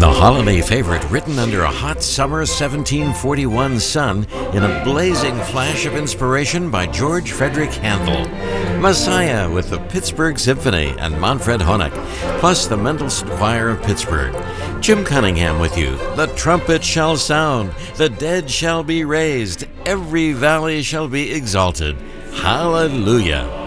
The holiday favorite written under a hot summer 1741 sun in a blazing flash of inspiration by George Frederick Handel. Messiah with the Pittsburgh Symphony and Manfred Honeck, plus the Mendelssohn Choir of Pittsburgh. Jim Cunningham with you. The trumpet shall sound, the dead shall be raised, every valley shall be exalted. Hallelujah.